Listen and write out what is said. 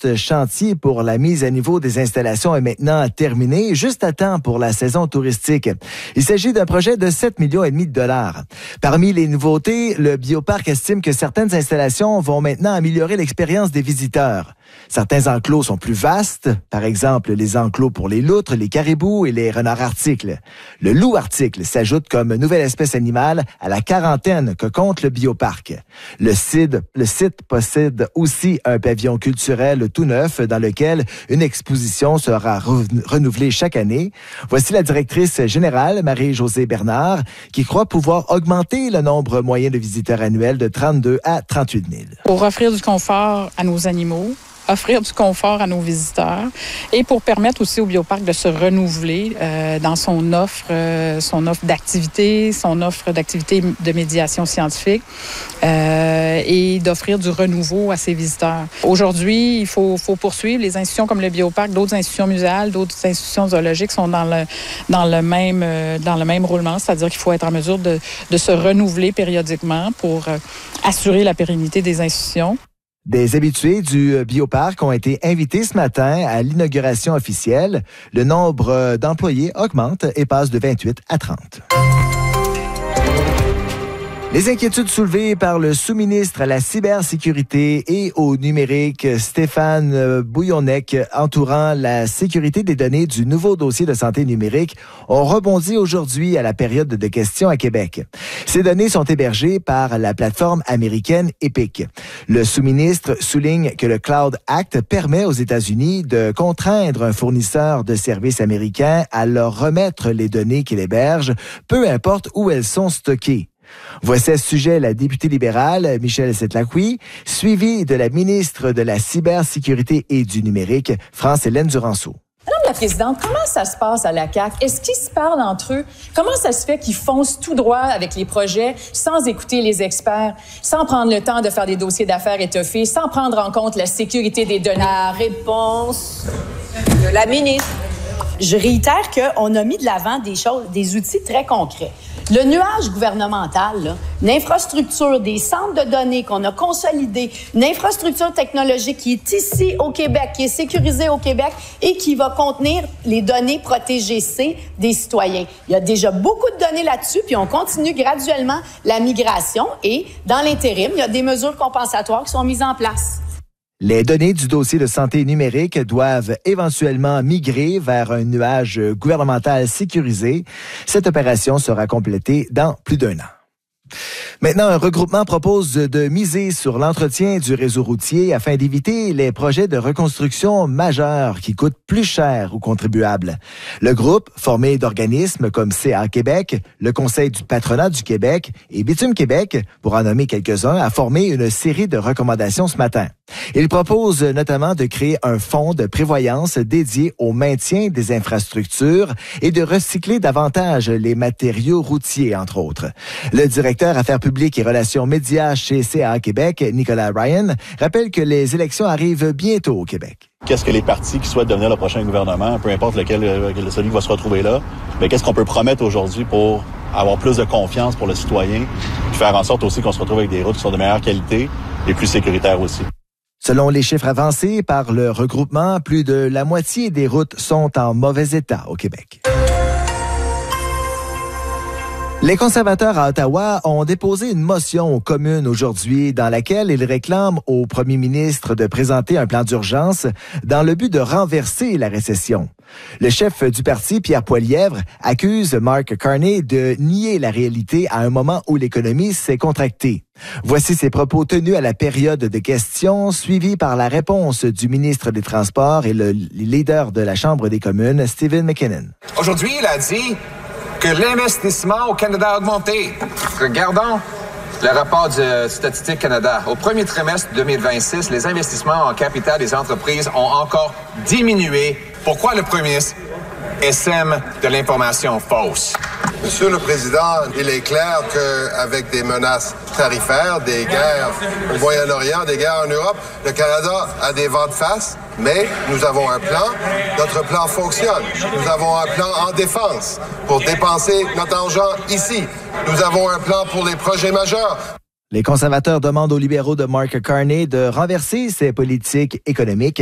vaste chantier pour la mise à niveau des installations est maintenant terminé, juste à temps pour la saison touristique. Il s'agit d'un projet de 7,5 millions de dollars. Parmi les nouveautés, le bioparc estime que certaines installations vont maintenant améliorer l'expérience des visiteurs. Certains enclos sont plus vastes, par exemple les enclos pour les loutres, les caribous et les renards arctiques. Le loup arctique s'ajoute comme nouvelle espèce animale à la quarantaine que compte le bioparc. Le site possède aussi un pavillon culturel tout neuf dans lequel une exposition sera renouvelée chaque année. Voici la directrice générale, Marie-Josée Bernard, qui croit pouvoir augmenter le nombre moyen de visiteurs annuels de 32 à 38 000. Pour offrir du confort à nos animaux, offrir du confort à nos visiteurs et pour permettre aussi au bioparc de se renouveler dans son offre d'activités, son offre d'activités de médiation scientifique et d'offrir du renouveau à ses visiteurs. Aujourd'hui, il faut poursuivre. Les institutions comme le bioparc, d'autres institutions muséales, d'autres institutions zoologiques sont dans le même roulement, c'est-à-dire qu'il faut être en mesure de se renouveler périodiquement pour assurer la pérennité des institutions. Des habitués du bioparc ont été invités ce matin à l'inauguration officielle. Le nombre d'employés augmente et passe de 28 à 30. Les inquiétudes soulevées par le sous-ministre à la cybersécurité et au numérique, Stéphane Bouillonnec, entourant la sécurité des données du nouveau dossier de santé numérique, ont rebondi aujourd'hui à la période de questions à Québec. Ces données sont hébergées par la plateforme américaine Epic. Le sous-ministre souligne que le Cloud Act permet aux États-Unis de contraindre un fournisseur de services américain à leur remettre les données qu'il héberge, peu importe où elles sont stockées. Voici à ce sujet la députée libérale, Michèle Setlaqui, suivie de la ministre de la Cybersécurité et du Numérique, France-Hélène Duranceau. Madame la Présidente, comment ça se passe à la CAQ? Est-ce qu'ils se parlent entre eux? Comment ça se fait qu'ils foncent tout droit avec les projets sans écouter les experts, sans prendre le temps de faire des dossiers d'affaires étoffés, sans prendre en compte la sécurité des données? La réponse de la ministre. Je réitère qu'on a mis de l'avant des outils très concrets. Le nuage gouvernemental, là, une infrastructure, des centres de données qu'on a consolidés, une infrastructure technologique qui est ici au Québec, qui est sécurisée au Québec et qui va contenir les données protégées C des citoyens. Il y a déjà beaucoup de données là-dessus, puis on continue graduellement la migration et, dans l'intérim, il y a des mesures compensatoires qui sont mises en place. Les données du dossier de santé numérique doivent éventuellement migrer vers un nuage gouvernemental sécurisé. Cette opération sera complétée dans plus d'1 an. Maintenant, un regroupement propose de miser sur l'entretien du réseau routier afin d'éviter les projets de reconstruction majeurs qui coûtent plus cher aux contribuables. Le groupe, formé d'organismes comme CA Québec, le Conseil du patronat du Québec et Bitume Québec, pour en nommer quelques-uns, a formé une série de recommandations ce matin. Il propose notamment de créer un fonds de prévoyance dédié au maintien des infrastructures et de recycler davantage les matériaux routiers, entre autres. Le directeur Affaires publiques et relations médias chez CA Québec, Nicolas Ryan, rappelle que les élections arrivent bientôt au Québec. Qu'est-ce que les partis qui souhaitent devenir le prochain gouvernement, peu importe celui qui va se retrouver là, mais qu'est-ce qu'on peut promettre aujourd'hui pour avoir plus de confiance pour le citoyen, puis faire en sorte aussi qu'on se retrouve avec des routes qui sont de meilleure qualité et plus sécuritaires aussi. Selon les chiffres avancés par le regroupement, plus de la moitié des routes sont en mauvais état au Québec. Les conservateurs à Ottawa ont déposé une motion aux communes aujourd'hui dans laquelle ils réclament au premier ministre de présenter un plan d'urgence dans le but de renverser la récession. Le chef du parti, Pierre Poilievre, accuse Mark Carney de nier la réalité à un moment où l'économie s'est contractée. Voici ses propos tenus à la période de questions, suivis par la réponse du ministre des Transports et le leader de la Chambre des communes, Stephen McKinnon. Aujourd'hui, il a dit que l'investissement au Canada a augmenté. Regardons le rapport du Statistique Canada. Au premier trimestre 2026, les investissements en capital des entreprises ont encore diminué. Pourquoi le premier ministre sème de l'information fausse? Monsieur le Président, il est clair qu'avec des menaces tarifaires, des guerres au Moyen-Orient, des guerres en Europe, le Canada a des vents de face, mais nous avons un plan. Notre plan fonctionne. Nous avons un plan en défense pour dépenser notre argent ici. Nous avons un plan pour les projets majeurs. Les conservateurs demandent aux libéraux de Mark Carney de renverser ses politiques économiques